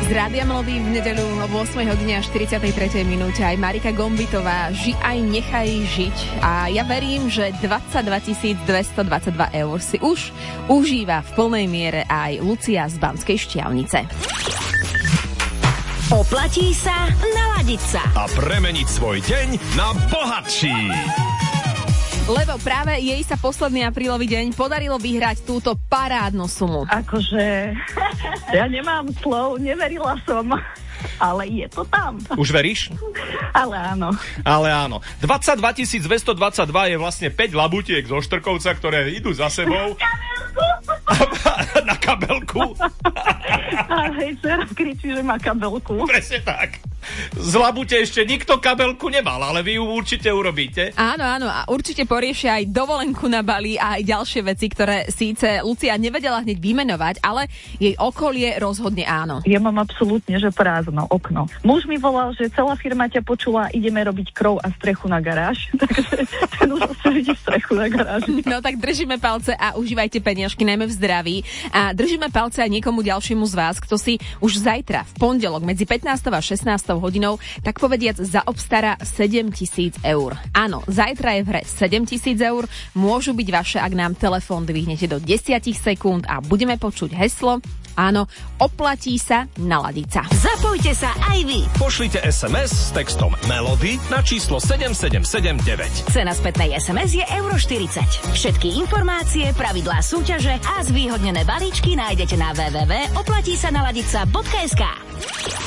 Z Rádia Melody v nedeľu o 8 hodine a 43. minúte aj Marika Gombitová Ži aj nechaj žiť. A ja verím, že 22 222 eur si už užíva v plnej miere aj Lucia z Banskej Štiavnice. Oplatí sa naladiť sa a premeniť svoj deň na bohatší. Lebo práve jej sa posledný aprílový deň podarilo vyhrať túto parádnu sumu. Akože, ja nemám slov, neverila som, ale je to tam. Už veríš? Ale áno. Ale áno. 22 222 je vlastne 5 labutiek zo Štrkovca, ktoré idú za sebou. Na kabelku. A hej, dcera kričí, že má kabelku. Presne tak. Z labute ešte nikto kabelku nemal, ale vy ju určite urobíte. Áno, áno, a určite poriešia aj dovolenku na Bali a aj ďalšie veci, ktoré síce Lucia nevedela hneď vymenovať, ale jej okolie rozhodne áno. Ja mám absolútne, že prázdno okno. Muž mi volal, že celá firma ťa počula, ideme robiť krov a strechu na garáž. Takže ten už asi vidí strechu na garáži. No tak držíme palce a užívajte peniažky, najmä v zdraví. A držíme palce aj niekomu ďalšiemu z vás, kto si už zajtra, v pondelok, medzi 15. a 16. hodinou, tak povediac zaobstará 7 000 eur. Áno, zajtra je v hre 7 000 eur, môžu byť vaše, ak nám telefón dvihnete do 10 sekúnd a budeme počuť heslo. Áno, oplatí sa naladiť sa. Zapojte sa aj vy. Pošlite SMS s textom Melody na číslo 7779. Cena spätnej SMS je €40. Všetky informácie, pravidlá súťaže a zvýhodnené balíčky nájdete na www.oplatísanaladica.sk.